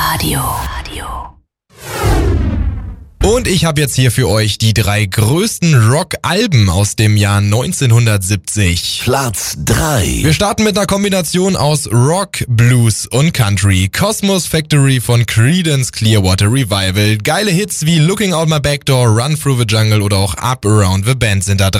Und ich habe jetzt hier für euch die 3 größten Rock-Alben aus dem Jahr 1970. Platz 3. Wir starten mit einer Kombination aus Rock, Blues und Country. Cosmos Factory von Creedence Clearwater Revival. Geile Hits wie Looking Out My Back Door, Run Through the Jungle oder auch Up Around the Bend sind da drin.